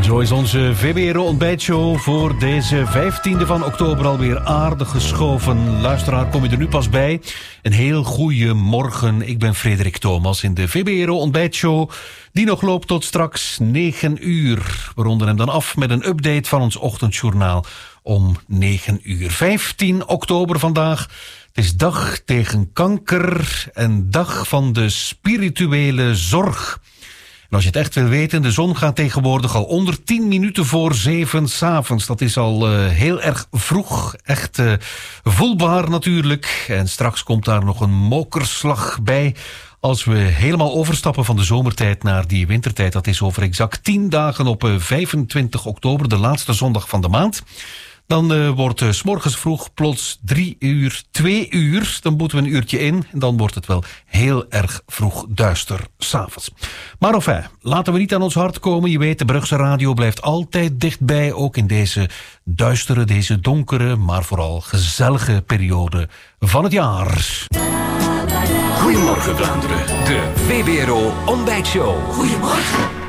Zo is onze VBRO ontbijtshow voor deze 15e van oktober alweer aardig geschoven. Luisteraar, kom je er nu pas bij? Een heel goeie morgen. Ik ben Frederik Thomas in de VBRO ontbijtshow, die nog loopt tot straks 9 uur. We ronden hem dan af met een update van ons ochtendjournaal om 9 uur. 15 oktober vandaag. Het is dag tegen kanker en dag van de spirituele zorg. En als je het echt wil weten, de zon gaat tegenwoordig al onder 10 minuten voor 7 s'avonds. Dat is al heel erg vroeg, echt voelbaar natuurlijk. En straks komt daar nog een mokerslag bij als we helemaal overstappen van de zomertijd naar die wintertijd. Dat is over exact 10 dagen op 25 oktober, de laatste zondag van de maand. Dan wordt 's morgens vroeg plots 3 uur, 2 uur. Dan moeten we een uurtje in en dan wordt het wel heel erg vroeg duister 's avonds. Maar enfin, laten we niet aan ons hart komen. Je weet, de Brugse radio blijft altijd dichtbij. Ook in deze duistere, deze donkere, maar vooral gezellige periode van het jaar. Goedemorgen Vlaanderen, de VBRO ontbijtshow. Goedemorgen.